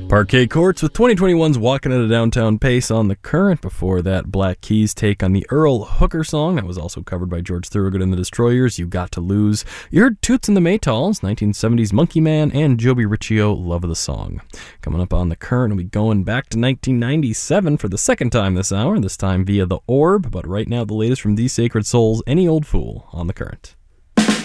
Parquet Courts with 2021's Walking at a Downtown Pace on the Current. Before that, Black Keys' take on the Earl Hooker song. That was also covered by George Thorogood and the Destroyers, You Got to Lose. You heard Toots and the Maytals, 1970s Monkey Man, and Joby Riccio, Love of the Song. Coming up on the Current, we'll be going back to 1997 for the second time this hour, this time via The Orb. But right now, the latest from The Sacred Souls, Any Old Fool on the Current.